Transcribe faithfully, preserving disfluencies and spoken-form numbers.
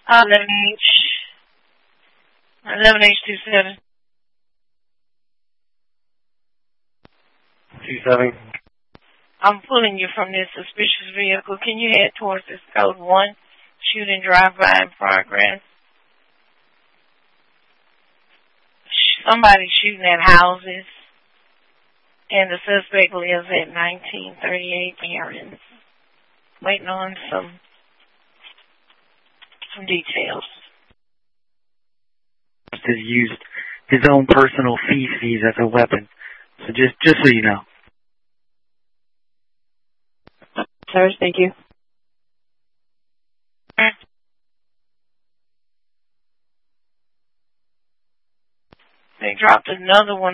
eleven H. eleven H two seven. two seven. I'm pulling you from this suspicious vehicle. Can you head towards this code one? Shooting drive-by in progress. Somebody shooting at houses. And the suspect lives at nineteen thirty-eight Aaron's. Waiting on some some details. Has used his own personal feces as a weapon. So just just so you know. Sir, thank you. They dropped another one